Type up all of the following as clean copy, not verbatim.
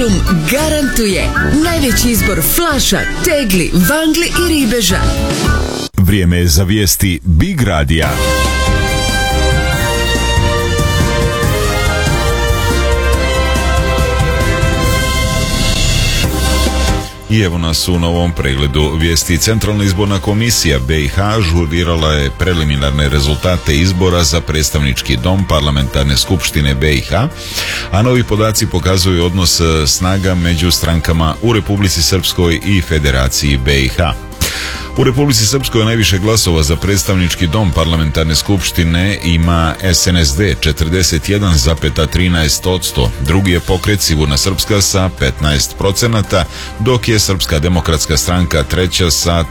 Serum garantuje najveći izbor flaša, tegli, vangli i ribeža. Vrijeme je za vijesti Big Radija. I evo nas u novom pregledu vijesti. Centralna izborna komisija BiH ažurirala je preliminarne rezultate izbora za predstavnički dom parlamentarne skupštine BiH, a novi podaci pokazuju odnos snaga među strankama u Republici Srpskoj i Federaciji BiH. U Republici Srpskoj najviše glasova za predstavnički dom parlamentarne skupštine ima SNSD 41,13%, drugi je pokret Sigurna Srpska sa 15%, dok je Srpska demokratska stranka treća sa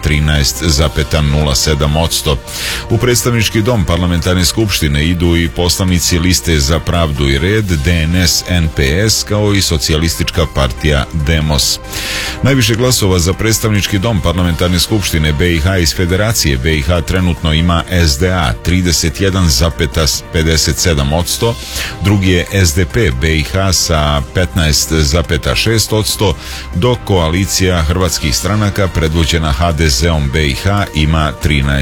13,07%. U predstavnički dom parlamentarne skupštine idu i poslanici Liste za pravdu i red, DNS, NPS, kao i Socijalistička partija Demos. Najviše glasova za predstavnički dom parlamentarne skupštine BiH iz Federacije BiH trenutno ima SDA 31,57%, drugi je SDP BiH sa 15,6%, dok koalicija hrvatskih stranaka predvođena HDZ-om BiH ima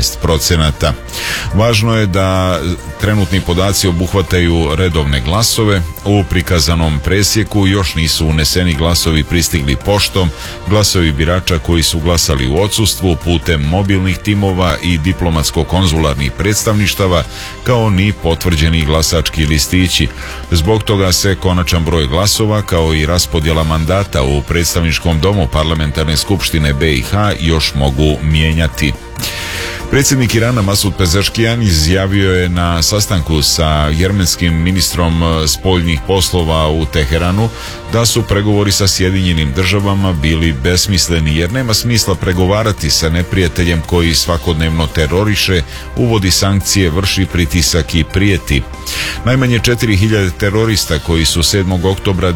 13%. Važno je da trenutni podaci obuhvataju redovne glasove. U prikazanom presjeku još nisu uneseni glasovi pristigli poštom, glasovi birača koji su glasali u odsustvu putem mobilnih timova i diplomatsko-konzularnih predstavništava, kao ni potvrđeni glasački listići. Zbog toga se konačan broj glasova kao i raspodjela mandata u predstavničkom domu parlamentarne skupštine BiH još mogu mijenjati. Predsjednik Irana Masud Pezeškijan izjavio je na sastanku sa jermenskim ministrom spoljnih poslova u Teheranu da su pregovori sa Sjedinjenim državama bili besmisleni, jer nema smisla pregovarati sa neprijateljem koji svakodnevno teroriše, uvodi sankcije, vrši pritisak i prijeti. Najmanje 4000 terorista koji su 7. oktobra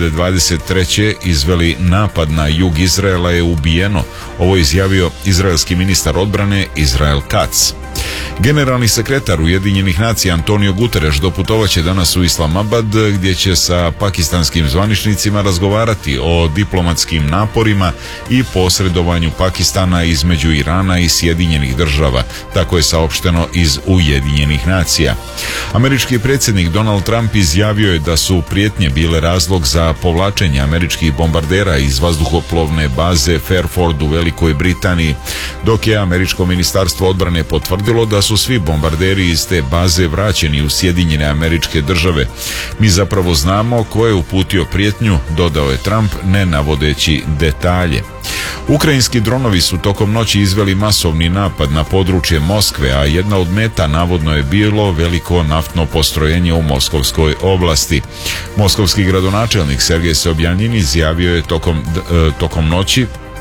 2023. izveli napad na jug Izraela je ubijeno. Ovo je izjavio izraelski ministar odbrane Israel Katz. Generalni sekretar Ujedinjenih nacija Antonio Guterres doputovaće danas u Islamabad, gdje će sa pakistanskim zvaničnicima razgovarati o diplomatskim naporima i posredovanju Pakistana između Irana i Sjedinjenih država, tako je saopšteno iz Ujedinjenih nacija. Američki predsjednik Donald Trump izjavio je da su prijetnje bile razlog za povlačenje američkih bombardera iz vazduhoplovne baze Fairford u Velikoj Britaniji, dok je američko ministarstvo odbrane potvrdilo da su svi bombarderi iz te baze vraćeni u Sjedinjene Američke Države. Mi zapravo znamo ko je uputio prijetnju, dodao je Trump, ne navodeći detalje. Ukrajinski dronovi su tokom noći izveli masovni napad na područje Moskve, a jedna od meta navodno je bilo veliko naftno postrojenje u Moskovskoj oblasti. Moskovski gradonačelnik Sergej Sobjanin izjavio je tokom noći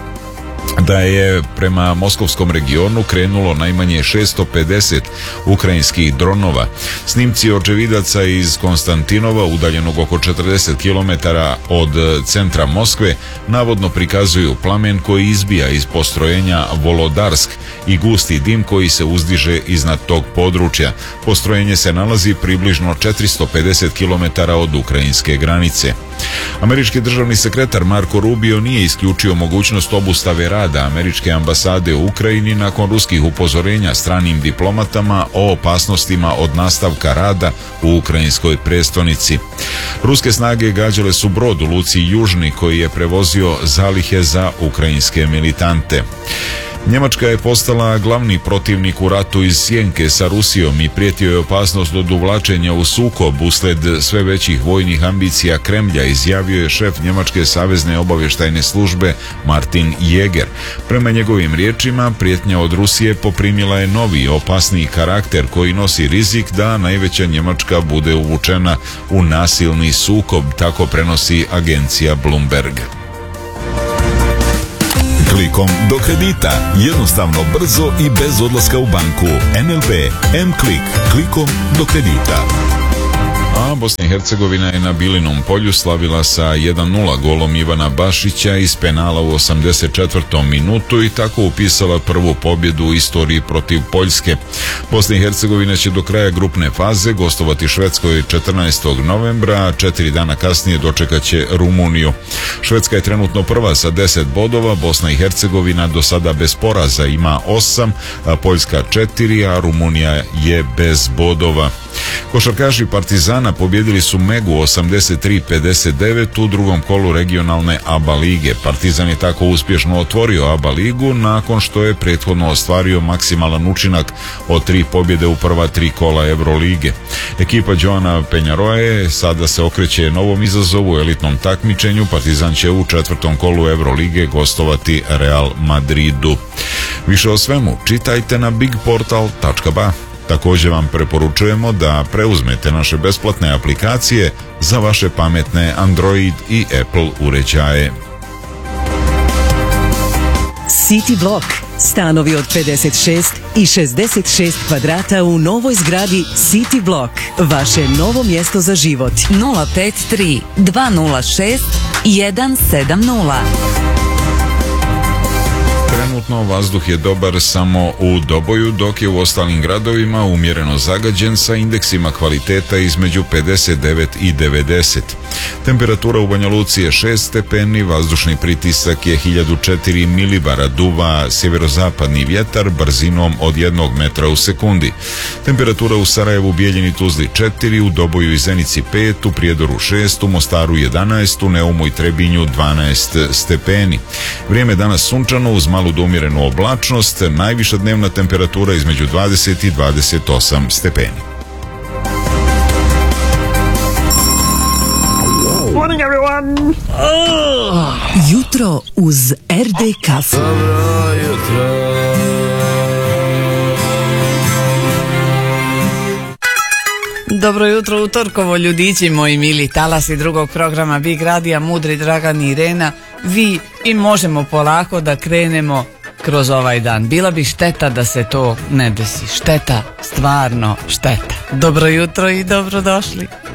da je prema moskovskom regionu krenulo najmanje 650 ukrajinskih dronova. Snimci očevidaca iz Konstantinova, udaljenog oko 40 km od centra Moskve, navodno prikazuju plamen koji izbija iz postrojenja Volodarsk i gusti dim koji se uzdiže iznad tog područja. Postrojenje se nalazi približno 450 km od ukrajinske granice. Američki državni sekretar Marko Rubio nije isključio mogućnost obustave rada američke ambasade u Ukrajini nakon ruskih upozorenja stranim diplomatama o opasnostima od nastavka rada u ukrajinskoj prestonici. Ruske snage gađale su brod u luci Južni koji je prevozio zalihe za ukrajinske militante. Njemačka je postala glavni protivnik u ratu iz sjenke sa Rusijom i prijetio je opasnost od uvlačenja u sukob usled sve većih vojnih ambicija Kremlja, izjavio je šef Njemačke savezne obavještajne službe Martin Jäger. Prema njegovim riječima, prijetnja od Rusije poprimila je novi, opasniji karakter koji nosi rizik da najveća Njemačka bude uvučena u nasilni sukob, tako prenosi agencija Bloomberg. Klikom do kredita. Jednostavno, brzo i bez odlaska u banku. NLB M-Klik. Klikom do kredita. A Bosna i Hercegovina je na Bilinom polju slavila sa 1:0 golom Ivana Bašića iz penala u 84. minutu i tako upisala prvu pobjedu u istoriji protiv Poljske. Bosna i Hercegovina će do kraja grupne faze gostovati Švedskoj 14. novembra, a 4 dana kasnije dočekat će Rumuniju. Švedska je trenutno prva sa 10 bodova, Bosna i Hercegovina do sada bez poraza ima 8, a Poljska 4, a Rumunija je bez bodova. Košarkaši Partizana pobjedili su Megu 83-59 u drugom kolu regionalne ABA lige. Partizan je tako uspješno otvorio ABA ligu nakon što je prethodno ostvario maksimalan učinak od 3 pobjede u prva 3 kola Eurolige. Ekipa Joana Penjaroe sada se okreće novom izazovu u elitnom takmičenju. Partizan će u 4. kolu Eurolige gostovati Real Madridu. Više o svemu čitajte na bigportal.ba. Također vam preporučujemo da preuzmete naše besplatne aplikacije za vaše pametne Android i Apple uređaje. City Block. Stanovi od 56 i 66 kvadrata u novoj zgradi City Block. Vaše novo mjesto za život. 053 206 170. Trenutno vazduh je dobar samo u Doboju, dok je u ostalim gradovima umjereno zagađen sa indeksima kvaliteta između 59 i 90. Temperatura u Banja Luci je 6 stepeni, vazdušni pritisak je 1004 milibara, duva sjeverozapadni vjetar brzinom od 1 metra u sekundi. Temperatura u Sarajevu, Bijeljini, Tuzli 4, u Doboju i Zenici 5, u Prijedoru 6, u Mostaru 11, u Neumu i Trebinju 12 stepeni. Vrijeme danas sunčano uz malu do umjerenu oblačnost, najviša dnevna temperatura između 20 i 28 stepeni. Morning everyone! Jutro uz RD kafu. Dobro jutro. Dobro jutro utorkovo, ljudići moji mili, talasi drugog programa Big Radija, Mudri Dragan i Irena, vi i možemo polako da krenemo kroz ovaj dan. Bila bi šteta da se to ne desi. Šteta, stvarno šteta. Dobro jutro i dobrodošli.